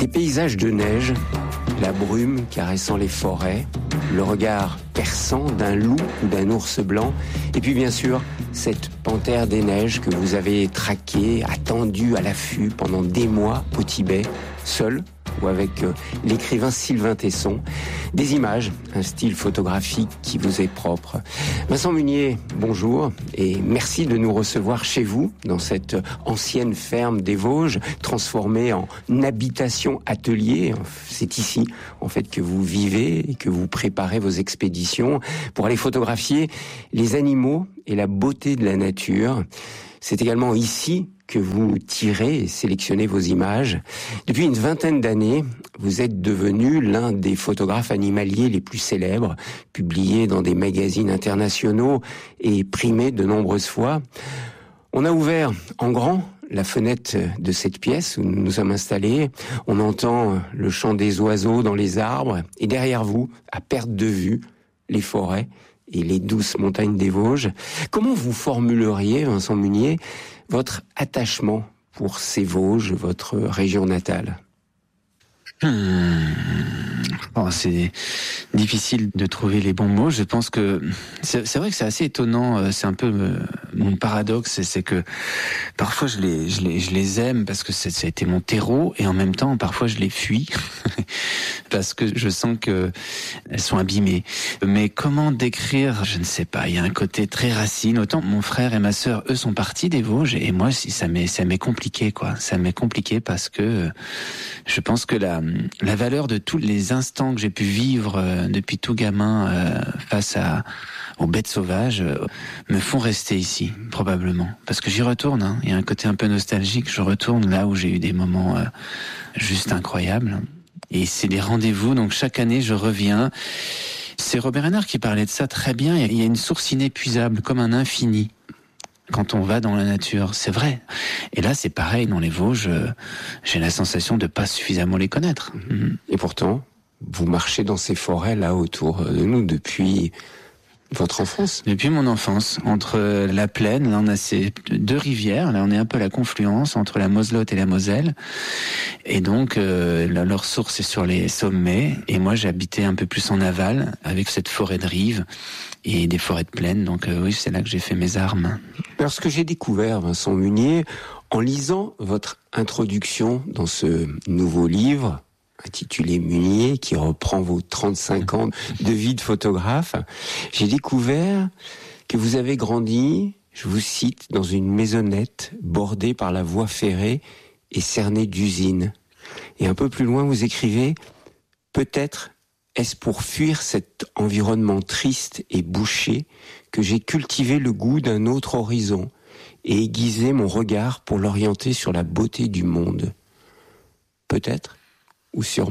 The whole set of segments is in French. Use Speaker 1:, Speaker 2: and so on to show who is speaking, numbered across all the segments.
Speaker 1: Des paysages de neige, la brume caressant les forêts, le regard perçant d'un loup ou d'un ours blanc, et puis bien sûr, cette panthère des neiges que vous avez traquée, attendue à l'affût pendant des mois au Tibet, seul ou avec l'écrivain Sylvain Tesson. Des images, un style photographique qui vous est propre. Vincent Munier, bonjour et merci de nous recevoir chez vous, dans cette ancienne ferme des Vosges, transformée en habitation atelier. C'est ici, en fait, que vous vivez et que vous préparez vos expéditions pour aller photographier les animaux et la beauté de la nature. C'est également ici que vous tirez et sélectionnez vos images. Depuis une vingtaine d'années, vous êtes devenu l'un des photographes animaliers les plus célèbres, publié dans des magazines internationaux et primé de nombreuses fois. On a ouvert en grand la fenêtre de cette pièce où nous nous sommes installés. On entend le chant des oiseaux dans les arbres et derrière vous, à perte de vue, les forêts et les douces montagnes des Vosges. Comment vous formuleriez, Vincent Munier, votre attachement pour ces Vosges, votre région natale?
Speaker 2: Bon, c'est difficile de trouver les bons mots. Je pense que c'est vrai que c'est assez étonnant. C'est un peu mon paradoxe, c'est que parfois je les aime parce que ça a été mon terreau, et en même temps parfois je les fuis parce que je sens que elles sont abîmées. Mais comment décrire? Je ne sais pas. Il y a un côté très racine. Autant mon frère et ma sœur, eux, sont partis des Vosges, et moi ça m'est compliqué, quoi. Ça m'est compliqué parce que je pense que la valeur de tous les instants que j'ai pu vivre depuis tout gamin face aux bêtes sauvages me font rester ici, probablement. Parce que j'y retourne, hein. Il y a un côté un peu nostalgique. Je retourne là où j'ai eu des moments juste incroyables. Et c'est des rendez-vous, donc chaque année je reviens. C'est Robert Hénard qui parlait de ça très bien. Il y a une source inépuisable, comme un infini, quand on va dans la nature, c'est vrai. Et là, c'est pareil, dans les Vosges, j'ai la sensation de pas suffisamment les connaître.
Speaker 1: Et pourtant, vous marchez dans ces forêts là autour de nous depuis votre enfance.
Speaker 2: Depuis mon enfance, entre la plaine, là on a ces deux rivières, là on est un peu à la confluence entre la Moselotte et la Moselle, et donc leur source est sur les sommets, et moi j'habitais un peu plus en aval, avec cette forêt de rive et des forêts de plaine, donc oui, c'est là que j'ai fait mes armes.
Speaker 1: Alors ce que j'ai découvert, Vincent Munier, en lisant votre introduction dans ce nouveau livre, intitulé Munier, qui reprend vos 35 ans de vie de photographe, j'ai découvert que vous avez grandi, je vous cite, dans une maisonnette bordée par la voie ferrée et cernée d'usines. Et un peu plus loin, vous écrivez « Peut-être est-ce pour fuir cet environnement triste et bouché que j'ai cultivé le goût d'un autre horizon et aiguisé mon regard pour l'orienter sur la beauté du monde. Peut-être ou sûrement ?»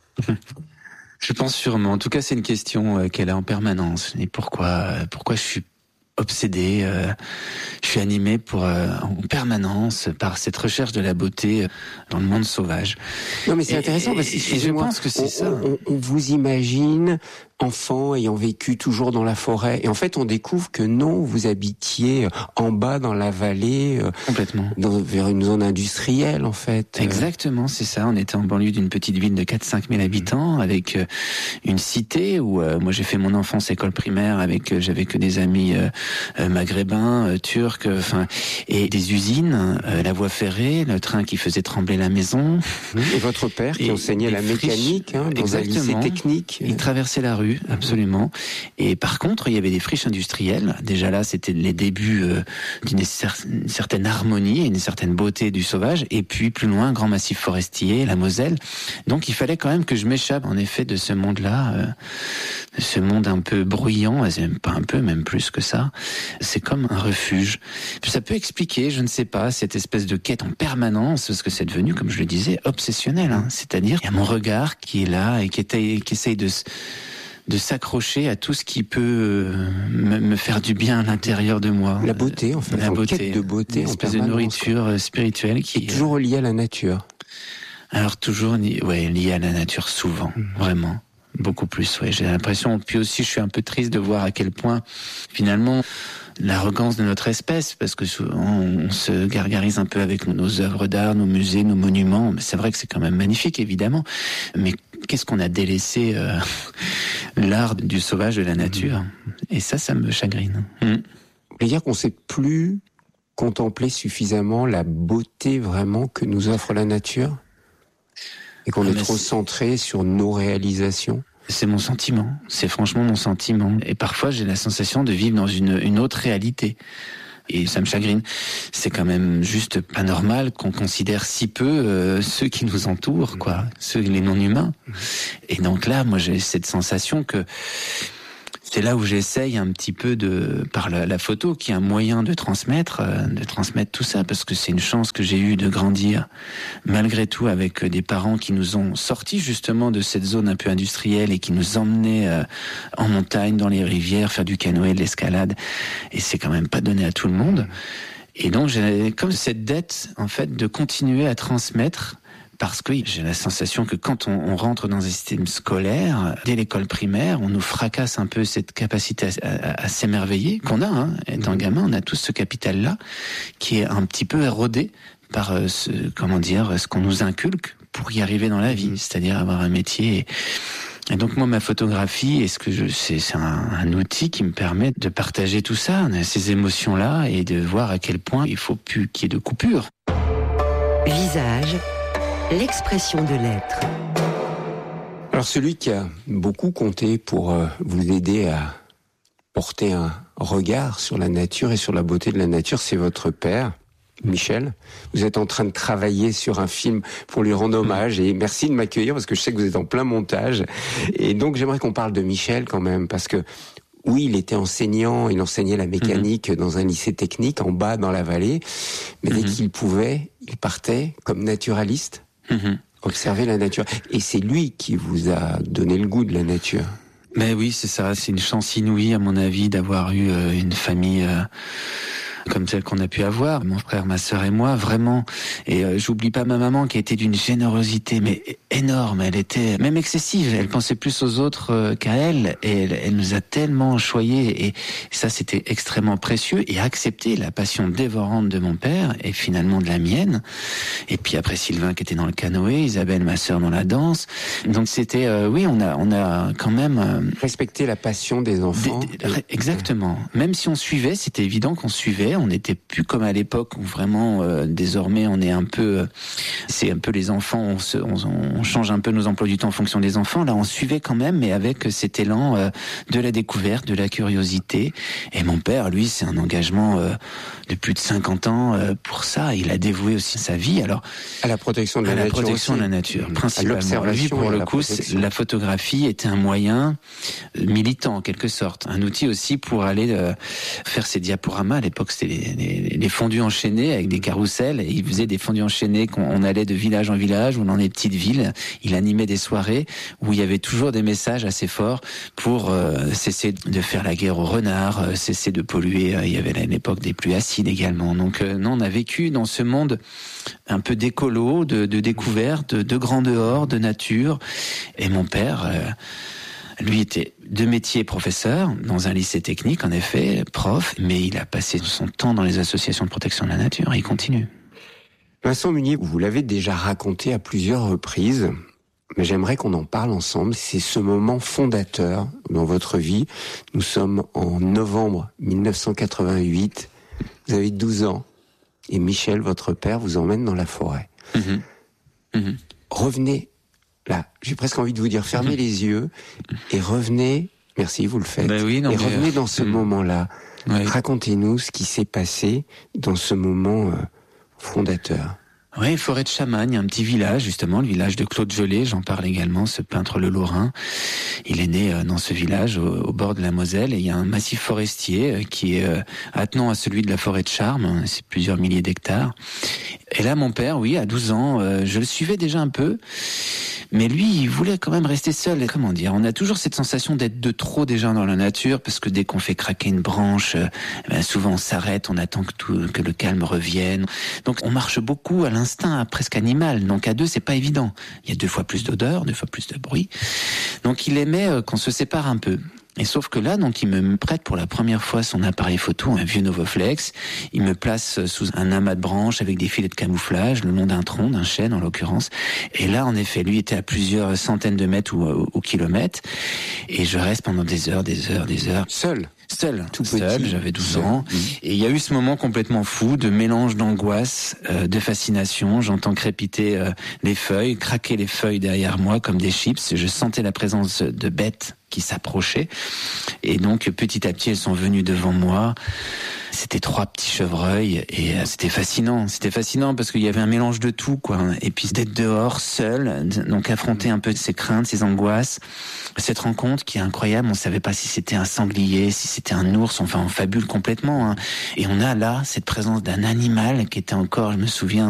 Speaker 2: Je pense sûrement. En tout cas, c'est une question qu'elle a en permanence. Et pourquoi je suis obsédé, je suis animé en permanence par cette recherche de la beauté dans le monde sauvage.
Speaker 1: Non, mais c'est intéressant parce que
Speaker 2: je pense que c'est ça.
Speaker 1: On vous imagine enfant ayant vécu toujours dans la forêt, et en fait on découvre que non, vous habitiez en bas dans la vallée,
Speaker 2: complètement,
Speaker 1: vers une zone industrielle en fait.
Speaker 2: Exactement, c'est ça. On était en banlieue d'une petite ville de 4-5 000 habitants, avec une cité où moi j'ai fait mon enfance école primaire avec j'avais que des amis maghrébins, turcs, et des usines, la voie ferrée, le train qui faisait trembler la maison.
Speaker 1: Et votre père qui enseignait la mécanique dans un lycée technique.
Speaker 2: Il traversait la rue, absolument. Et par contre, il y avait des friches industrielles. Déjà là, c'était les débuts d'une certaine harmonie et une certaine beauté du sauvage. Et puis plus loin, un grand massif forestier, la Moselle. Donc il fallait quand même que je m'échappe en effet de ce monde-là, ce monde un peu bruyant, pas un peu, même plus que ça. C'est comme un refuge. Ça peut expliquer, je ne sais pas, cette espèce de quête en permanence, parce que c'est devenu, comme je le disais, obsessionnel. C'est-à-dire, il y a mon regard qui est là et qui essaye de s'accrocher à tout ce qui peut me faire du bien à l'intérieur de moi.
Speaker 1: La beauté, en fait.
Speaker 2: La beauté.
Speaker 1: Quête de beauté.
Speaker 2: Une espèce de nourriture spirituelle qui
Speaker 1: est toujours liée à la nature.
Speaker 2: Alors toujours, liée à la nature, souvent, vraiment. Beaucoup plus, j'ai l'impression. Puis aussi, je suis un peu triste de voir à quel point, finalement, l'arrogance de notre espèce, parce que souvent on se gargarise un peu avec nos œuvres d'art, nos musées, nos monuments. C'est vrai que c'est quand même magnifique, évidemment, mais qu'est-ce qu'on a délaissé l'art du sauvage de la nature. Et ça me chagrine.
Speaker 1: Vous voulez dire qu'on ne sait plus contempler suffisamment la beauté vraiment que nous offre la nature ? Et qu'on est trop centré sur nos réalisations ?
Speaker 2: C'est mon sentiment, c'est franchement mon sentiment. Et parfois j'ai la sensation de vivre dans une autre réalité. Et ça me chagrine. C'est quand même juste pas normal qu'on considère si peu ceux qui nous entourent, quoi, les non-humains. Et donc là, moi j'ai cette sensation que c'est là où j'essaye un petit peu par la photo, qui est un moyen de transmettre tout ça, parce que c'est une chance que j'ai eue de grandir, malgré tout, avec des parents qui nous ont sortis justement de cette zone un peu industrielle et qui nous emmenaient en montagne, dans les rivières, faire du canoë, de l'escalade. Et c'est quand même pas donné à tout le monde. Et donc j'ai comme cette dette, en fait, de continuer à transmettre. Parce que j'ai la sensation que quand on rentre dans un système scolaire, dès l'école primaire, on nous fracasse un peu cette capacité à s'émerveiller qu'on a. Étant gamin, on a tous ce capital-là qui est un petit peu érodé par ce qu'on nous inculque pour y arriver dans la vie, c'est-à-dire avoir un métier. Et donc moi, ma photographie, c'est un outil qui me permet de partager tout ça, ces émotions-là, et de voir à quel point il faut plus qu'il y ait de coupure.
Speaker 3: Visage. L'expression de l'être.
Speaker 1: Alors celui qui a beaucoup compté pour vous aider à porter un regard sur la nature et sur la beauté de la nature, c'est votre père, Michel. Vous êtes en train de travailler sur un film pour lui rendre hommage, et merci de m'accueillir parce que je sais que vous êtes en plein montage. Et donc j'aimerais qu'on parle de Michel quand même, parce que oui, il était enseignant, il enseignait la mécanique dans un lycée technique en bas dans la vallée, mais dès qu'il pouvait, il partait comme naturaliste. Observer la nature. Et c'est lui qui vous a donné le goût de la nature.
Speaker 2: Mais oui, c'est ça. C'est une chance inouïe, à mon avis, d'avoir eu une famille comme celle qu'on a pu avoir, mon frère, ma sœur et moi, vraiment. Et j'oublie pas ma maman qui était d'une générosité mais énorme. Elle était même excessive. Elle pensait plus aux autres qu'à elle. Et elle nous a tellement choyés. Et ça, c'était extrêmement précieux. Et accepter la passion dévorante de mon père et finalement de la mienne. Et puis après Sylvain qui était dans le canoë, Isabelle, ma sœur, dans la danse. Donc c'était, oui, on a quand même
Speaker 1: respecter la passion des enfants.
Speaker 2: Exactement. Même si on suivait, c'était évident qu'on suivait. On n'était plus comme à l'époque où vraiment désormais on est un peu, c'est un peu les enfants. On change un peu nos emplois du temps en fonction des enfants. Là, on suivait quand même, mais avec cet élan de la découverte, de la curiosité. Et mon père, lui, c'est un engagement de plus de 50 ans pour ça. Il a dévoué aussi sa vie. Alors
Speaker 1: à la protection de la nature.
Speaker 2: À la protection de la nature, principalement. Lui, pour le coup, la photographie était un moyen militant en quelque sorte, un outil aussi pour aller faire ses diaporamas. À l'époque, c'était les fondus enchaînés avec des carrousels. Et il faisait des fondus enchaînés on allait de village en village ou dans des petites villes. Il animait des soirées où il y avait toujours des messages assez forts pour cesser de faire la guerre aux renards, cesser de polluer. Il y avait à l'époque des pluies acides également. Donc non, on a vécu dans ce monde un peu d'écolo, de découverte, de grand dehors, de nature. Et mon père, lui était de métier professeur dans un lycée technique, en effet, prof, mais il a passé son temps dans les associations de protection de la nature et il continue.
Speaker 1: Vincent Munier, vous l'avez déjà raconté à plusieurs reprises, mais j'aimerais qu'on en parle ensemble. C'est ce moment fondateur dans votre vie. Nous sommes en novembre 1988. Vous avez 12 ans et Michel, votre père, vous emmène dans la forêt. Revenez là. J'ai presque envie de vous dire, fermez les yeux et revenez. Merci, vous le faites.
Speaker 2: Ben oui, non,
Speaker 1: et revenez dans ce moment-là.
Speaker 2: Oui.
Speaker 1: Racontez-nous ce qui s'est passé dans ce moment fondateur.
Speaker 2: Oui, forêt de Chamagne, un petit village, justement, le village de Claude Gelée, j'en parle également, ce peintre le Lorrain. Il est né dans ce village, au bord de la Moselle, et il y a un massif forestier qui est attenant à celui de la forêt de Charmes, c'est plusieurs milliers d'hectares. Et là, mon père, oui, à 12 ans, je le suivais déjà un peu, mais lui, il voulait quand même rester seul. Comment dire, on a toujours cette sensation d'être de trop déjà dans la nature, parce que dès qu'on fait craquer une branche, souvent on s'arrête, on attend que le calme revienne. Donc on marche beaucoup à l'instinct presque animal. Donc à deux, c'est pas évident. Il y a 2 fois plus d'odeur, 2 fois plus de bruit. Donc il aimait qu'on se sépare un peu. Et sauf que là, donc, il me prête pour la première fois son appareil photo, un vieux Novoflex. Il me place sous un amas de branches avec des filets de camouflage, le long d'un tronc, d'un chêne en l'occurrence. Et là, en effet, lui était à plusieurs centaines de mètres ou kilomètres. Et je reste pendant des heures.
Speaker 1: Seul,
Speaker 2: tout seul, j'avais 12 ans. Et il y a eu ce moment complètement fou de mélange d'angoisse, de fascination. J'entends crépiter les feuilles, craquer les feuilles derrière moi comme des chips. Je sentais la présence de bêtes qui s'approchaient. Et donc, petit à petit, elles sont venues devant moi. C'était 3 petits chevreuils et c'était fascinant. C'était fascinant parce qu'il y avait un mélange de tout, quoi. Et puis d'être dehors, seul, donc affronter un peu ses craintes, ses angoisses. Cette rencontre qui est incroyable, on savait pas si c'était un sanglier, si c'était un ours, enfin on fabule complètement. Hein. Et on a là cette présence d'un animal qui était encore, je me souviens,